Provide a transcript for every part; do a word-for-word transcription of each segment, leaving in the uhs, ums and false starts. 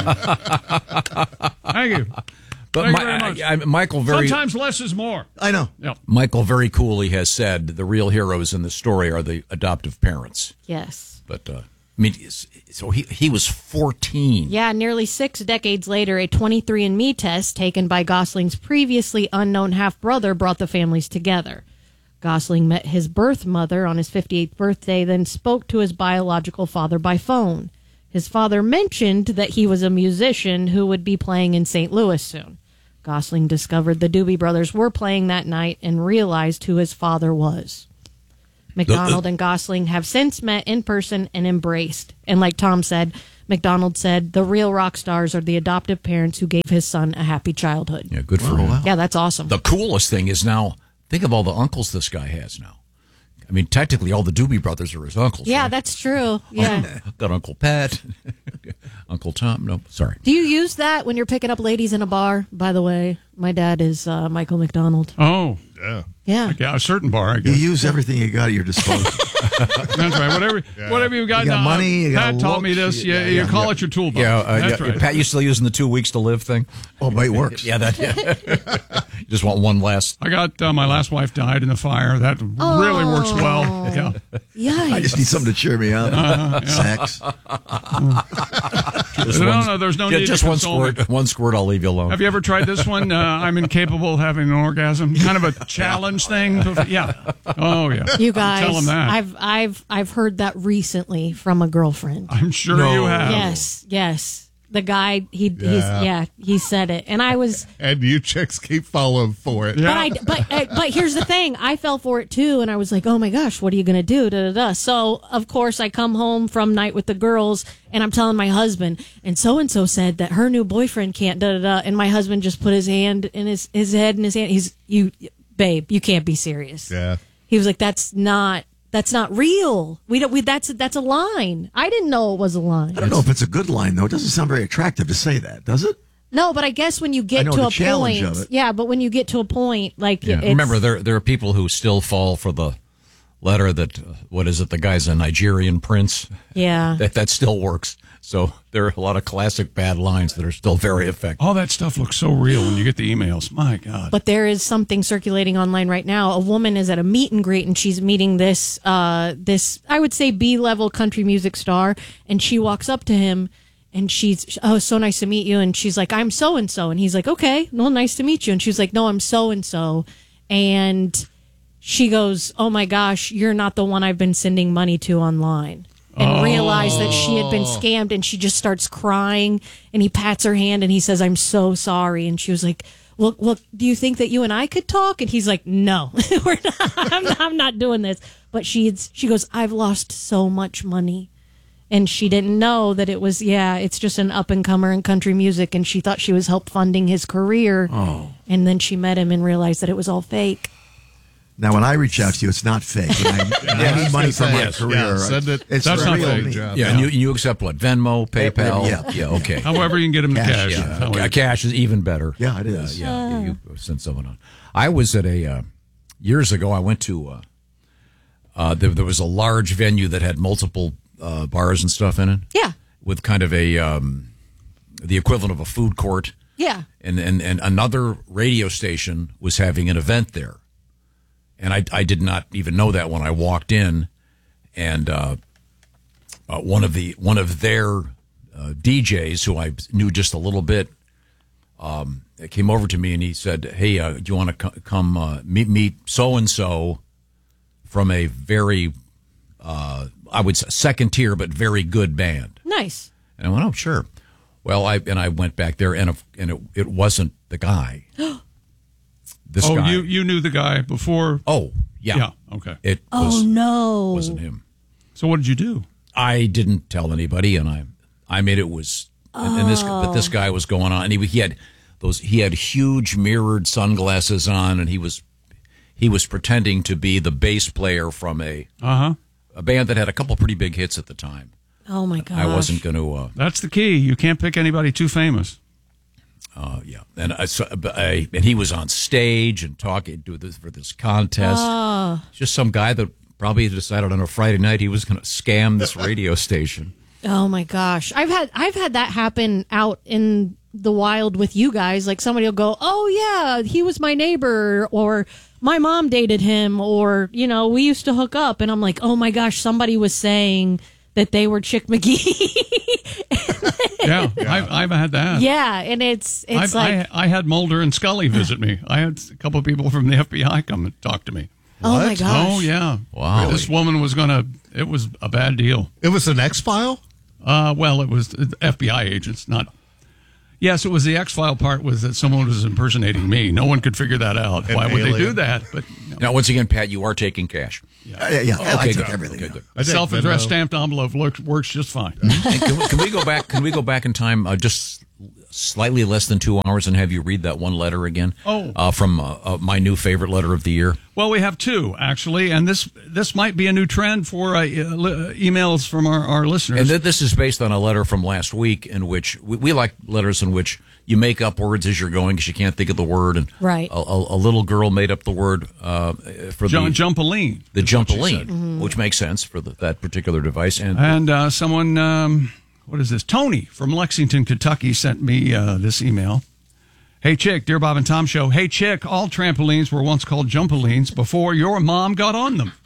Thank you. But Thank my, you very much. I, I, Michael very Sometimes less is more. I know. Yep. Michael very coolly has said the real heroes in the story are the adoptive parents. Yes. But uh, I mean, so he he was fourteen. Yeah, nearly six decades later, a twenty-three and me test taken by Gosling's previously unknown half-brother brought the families together. Gosling met his birth mother on his fifty-eighth birthday, then spoke to his biological father by phone. His father mentioned that he was a musician who would be playing in Saint Louis soon. Gosling discovered the Doobie Brothers were playing that night and realized who his father was. McDonald and Gosling have since met in person and embraced. And like Tom said, McDonald said, the real rock stars are the adoptive parents who gave his son a happy childhood. Yeah, good for him. wow. Yeah, that's awesome. The coolest thing is now, think of all the uncles this guy has now. I mean, technically, all the Doobie Brothers are his uncles. Yeah, right? that's true. Yeah. Got Uncle Pat, Uncle Tom. No, sorry. Do you use that when you're picking up ladies in a bar? By the way, my dad is uh, Michael McDonald. Oh, Yeah. Yeah. yeah, a certain bar, I You guess. use everything you got at your disposal. That's right. Whatever, whatever you got. You got now, money, you got Pat taught me looks, this. you- You, yeah, you yeah, call yeah. it your toolbox. Yeah, uh, That's yeah. right. Pat, you still using the two weeks to live thing? Oh, but it works. Yeah, that. Yeah. You just want one last. I got uh, my last wife died in the fire. That really works well. Yeah. Yikes. I just need something to cheer me up. Uh-huh, Sex. Just No, one- no, there's no ju- need Just to one console me. squirt. One squirt. I'll leave you alone. Have you ever tried this one? Uh, I'm incapable of having an orgasm. Kind of a challenge thing. Yeah. Oh yeah. You guys, Tell him that. I've I've I've heard that recently from a girlfriend. I'm sure No. you have. Yes, yes. The guy, he, he's Yeah. yeah, he said it, and I was, And you chicks keep falling for it. Yeah. but I, but uh, but here's the thing, I fell for it too, and I was like, oh my gosh, what are you gonna do? Da, da, da. So of course I come home from night with the girls, and I'm telling my husband, and so and so said that her new boyfriend can't da da da, and my husband just put his hand in his his head in his hand. He's you, babe, you can't be serious. Yeah. He was like, that's not. That's not real. We don't. We that's that's a line. I didn't know it was a line. I don't know if it's a good line, though. It doesn't sound very attractive to say that, does it? No, but I guess when you I get know to the a challenge point, of it. yeah. But when you get to a point, like Yeah. it's, Remember, there there are people who still fall for the letter that uh, what is it? The guy's a Nigerian prince. yeah. That that still works. So there are a lot of classic bad lines that are still very effective. All that stuff looks so real when you get the emails. My God. But there is something circulating online right now. A woman is at a meet and greet, and she's meeting this uh, this I would say B level country music star, and she walks up to him. And she's, oh, so nice to meet you. And she's like, I'm so and so. And he's like, okay, well, nice to meet you. And she's like, no, I'm so and so. And she goes, oh my gosh, you're not the one I've been sending money to online. And realized that she had been scammed, and she just starts crying. And he pats her hand and he says, I'm so sorry. And she was like, well, well, do you think that you and I could talk? And he's like, no, we're not, I'm, not, I'm not doing this. But she's, she goes, I've lost so much money. And she didn't know that it was, yeah, it's just an up-and-comer in country music, and she thought she was help funding his career. Oh. And then she met him and realized that it was all fake. Now, when I reach out to you, it's not fake. When I, I need money for my Yes, career. yeah, send it. It's That's for not real fake, me. Jeff. Yeah, and you you accept what? Venmo, PayPal. Yeah. yeah okay. However you can get him the Cash, cash. yeah. That's how Okay, we- cash is even better. Yeah, it is. Uh, yeah, you, you send someone on. I was at a uh, years ago. I went to uh, uh, there, there was a large venue that had multiple uh, bars and stuff in it. Yeah. With kind of a um, the equivalent of a food court. Yeah. And, and and another radio station was having an event there, and I I did not even know that when I walked in, and uh, uh, one of the one of their uh, D Js who I knew just a little bit, um, came over to me and he said, "Hey, uh, do you want to co- come uh, meet meet so and so from a very uh, I would say second tier but very good band?" Nice. And I went, "Oh, sure." Well, I and I went back there, and and it, it wasn't the guy. This oh, guy. you you knew the guy before? Oh, yeah. Yeah, okay. It Oh, was, no. wasn't him. So what did you do? I didn't tell anybody, and I I made it was and, and this but this guy was going on, and he he had those he had huge mirrored sunglasses on, and he was he was pretending to be the bass player from a Uh-huh. a band that had a couple pretty big hits at the time. Oh, my gosh. I wasn't going to. Uh, That's the key. You can't pick anybody too famous. Uh, yeah, and I, so, but I and he was on stage and talking do this for this contest. Oh. Just some guy that probably decided on a Friday night he was going to scam this radio station. Oh my gosh. I've had I've had that happen out in the wild with you guys. Like somebody will go, "Oh yeah, he was my neighbor," or "My mom dated him," or, you know, "We used to hook up." And I'm like, "Oh my gosh, somebody was saying that they were Chick McGee." Yeah, I've, I've had that. Yeah, and it's it's I've, like I, I had Mulder and Scully visit me. I had a couple of people from the F B I come and talk to me. oh my gosh. Oh yeah, Wow. This woman was gonna. It was a bad deal. It was an X-File? Uh, well, it was F B I agents, not. Yes, it was the X-File part was that someone was impersonating me. No one could figure that out. An Why would they do alien. that? But no. Now, once again, Pat, you are taking cash. Uh, yeah, yeah. I Okay, took good. everything. Okay, yeah. good. I take Self-addressed Venmo. stamped envelope works, works just fine. And can, we, can we go back? Can we go back in time uh, just slightly less than two hours and have you read that one letter again? Oh. uh, from uh, uh, my new favorite letter of the year. Well, we have two actually, and this this might be a new trend for uh, e- emails from our, our listeners. And th- this is based on a letter from last week in which we, we like letters in which you make up words as you're going because you can't think of the word. And Right. a, a, a little girl made up the word uh, for Jump, the Jumpaline. the is what she jumpaline, said. Mm-hmm. which makes sense for the, that particular device. And And uh, someone, um, what is this? Tony from Lexington, Kentucky, sent me uh, this email. Hey, Chick, Dear Bob and Tom Show. Hey, Chick, all trampolines were once called Jumpalines before your mom got on them.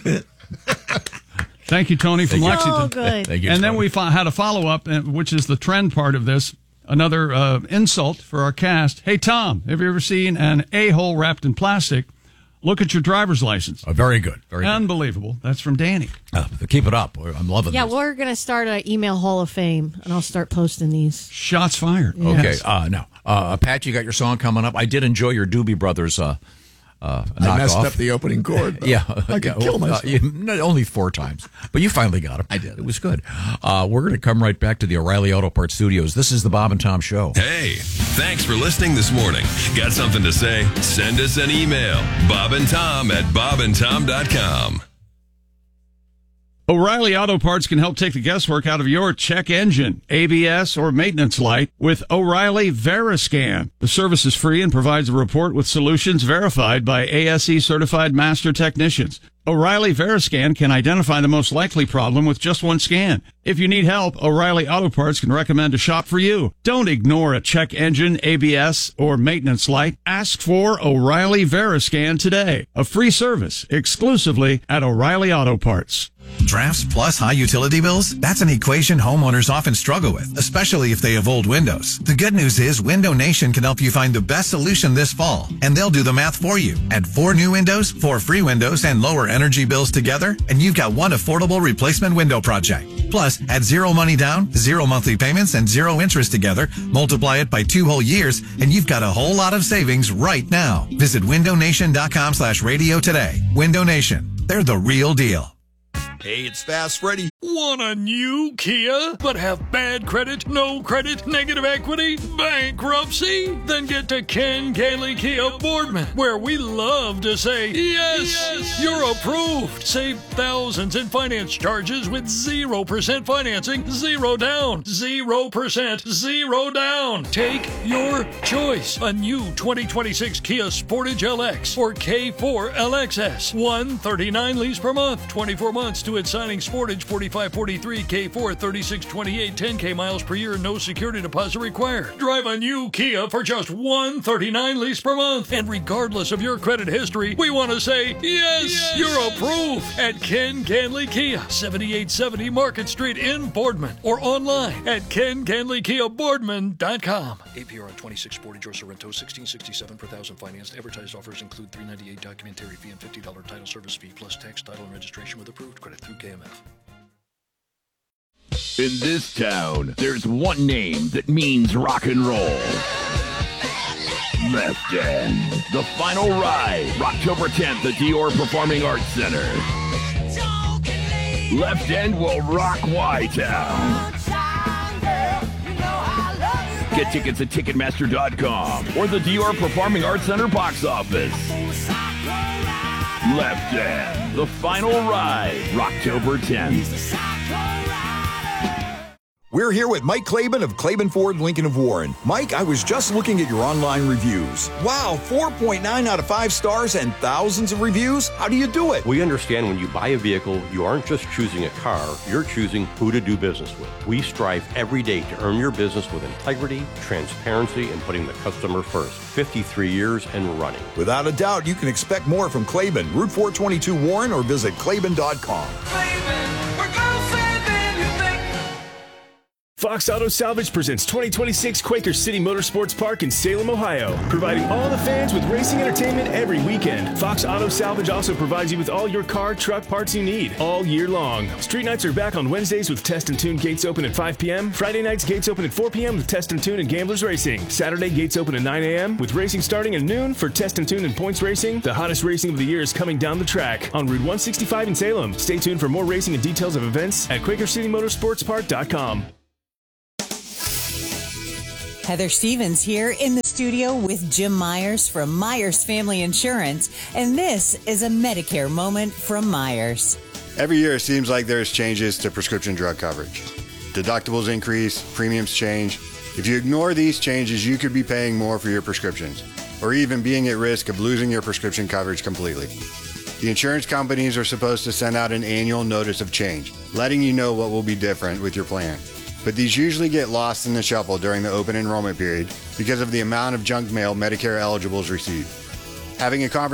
Thank you, Tony from Lexington. Oh, good. Thank you, And then Tony. we fo- had a follow-up, uh, which is the trend part of this. Another uh, insult for our cast. Hey, Tom, have you ever seen an a-hole wrapped in plastic? Look at your driver's license. Uh, very good, very good. Unbelievable. That's from Danny. Uh, keep it up. I'm loving Yeah, this. we're going to start an email hall of fame, and I'll start posting these. Shots fired. Okay, Yes. uh, now, uh, Pat, you got your song coming up. I did enjoy your Doobie Brothers uh, uh, I messed knockoff. up the opening chord. though. Yeah, I could yeah, kill well, uh, myself. you- no, only four times, but you finally got him. I did. It was good. Uh, we're going to come right back to the O'Reilly Auto Parts Studios. This is the Bob and Tom Show. Hey, thanks for listening this morning. Got something to say? Send us an email. Bob and Tom at bob and tom dot com. O'Reilly Auto Parts can help take the guesswork out of your check engine, A B S, or maintenance light with O'Reilly Veriscan. The service is free and provides a report with solutions verified by A S E certified master technicians. O'Reilly Veriscan can identify the most likely problem with just one scan. If you need help, O'Reilly Auto Parts can recommend a shop for you. Don't ignore a check engine, A B S, or maintenance light. Ask for O'Reilly Veriscan today. A free service exclusively at O'Reilly Auto Parts. Drafts plus high utility bills? That's an equation homeowners often struggle with, especially if they have old windows. The good news is Window Nation can help you find the best solution this fall, and they'll do the math for you. Add four new windows, four free windows, and lower energy bills together, and you've got one affordable replacement window project. Plus, add zero money down, zero monthly payments, and zero interest together, multiply it by two whole years, and you've got a whole lot of savings right now. Visit window nation dot com slash radio today. Window Nation. They're the real deal. Hey, it's Fast Freddy. Want a new Kia, but have bad credit, no credit, negative equity, bankruptcy? Then get to Ken Gailey Kia Boardman, where we love to say, yes, yes, you're approved. Save thousands in finance charges with zero percent financing, zero down, zero percent, zero down. Take your choice. A new twenty twenty-six Kia Sportage L X or K four L X S. one thirty-nine lease per month, twenty-four months to its signing. Sportage forty-five forty-three, K four thirty-six twenty-eight, ten K miles per year, no security deposit required. Drive a new Kia for just one thirty-nine lease per month. And regardless of your credit history, we want to say, yes, yes, you're approved at Ken Ganley Kia, seventy-eight seventy Market Street in Boardman, or online at ken ganley kia boardman dot com. A P R on twenty-six Sportage or Sorrento, sixteen sixty-seven per thousand financed. Advertised offers include three ninety-eight documentary fee and fifty dollars title service fee plus tax, title, and registration with approved credit through K M F. In this town, there's one name that means rock and roll. Left End. The Final Ride. October tenth at Dior Performing Arts Center. Left End will rock Y-Town. Get tickets at Ticketmaster dot com or the Dior Performing Arts Center box office. Left End. The Final Ride. October tenth. We're here with Mike Claiborne of Claiborne Ford Lincoln of Warren. Mike, I was just looking at your online reviews. Wow, four point nine out of five stars and thousands of reviews? How do you do it? We understand when you buy a vehicle, you aren't just choosing a car, you're choosing who to do business with. We strive every day to earn your business with integrity, transparency, and putting the customer first. fifty-three years and running. Without a doubt, you can expect more from Claiborne, Route four twenty-two Warren, or visit Claiborne dot com. Fox Auto Salvage presents twenty twenty-six Quaker City Motorsports Park in Salem, Ohio, providing all the fans with racing entertainment every weekend. Fox Auto Salvage also provides you with all your car, truck parts you need all year long. Street nights are back on Wednesdays with Test and Tune gates open at five p.m. Friday nights gates open at four p.m. with Test and Tune and Gamblers Racing. Saturday gates open at nine a.m. with racing starting at noon for Test and Tune and Points Racing. The hottest racing of the year is coming down the track on Route one sixty-five in Salem. Stay tuned for more racing and details of events at Quaker City Motorsports Park dot com. Heather Stevens here in the studio with Jim Myers from Myers Family Insurance, and this is a Medicare moment from Myers. Every year it seems like there's changes to prescription drug coverage. Deductibles increase, premiums change. If you ignore these changes, you could be paying more for your prescriptions, or even being at risk of losing your prescription coverage completely. The insurance companies are supposed to send out an annual notice of change, letting you know what will be different with your plan. But these usually get lost in the shuffle during the open enrollment period because of the amount of junk mail Medicare eligibles receive. Having a conversation